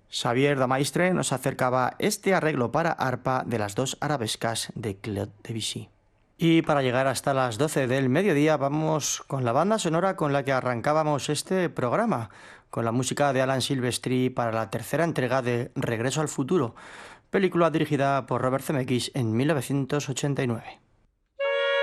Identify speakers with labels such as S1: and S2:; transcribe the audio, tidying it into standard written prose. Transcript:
S1: Xavier Damaistre nos acercaba este arreglo para arpa de las dos arabescas de Claude Debussy. Y para llegar hasta las 12 del mediodía vamos con la banda sonora con la que arrancábamos este programa, con la música de Alan Silvestri para la tercera entrega de Regreso al futuro, película dirigida por Robert Zemeckis en 1989.